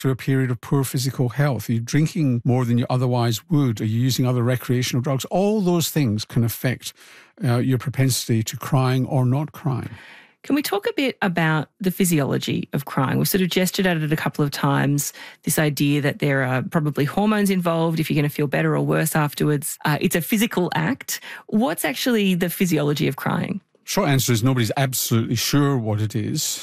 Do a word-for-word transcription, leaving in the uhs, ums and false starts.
through a period of poor physical health? Are you drinking more than you otherwise would? Are you using other recreational drugs? All those things can affect uh, your propensity to crying or not crying. Can we talk a bit about the physiology of crying? We've sort of gestured at it a couple of times, this idea that there are probably hormones involved if you're going to feel better or worse afterwards. Uh, it's a physical act. What's actually the physiology of crying? Short answer is nobody's absolutely sure what it is.